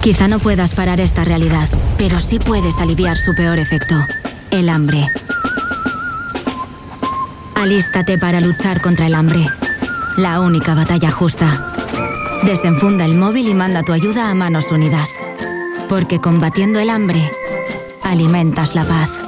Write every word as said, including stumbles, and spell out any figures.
Quizá no puedas parar esta realidad, pero sí puedes aliviar su peor efecto, el hambre. Alístate para luchar contra el hambre. La única batalla justa. Desenfunda el móvil y manda tu ayuda a Manos Unidas. Porque combatiendo el hambre, alimentas la paz.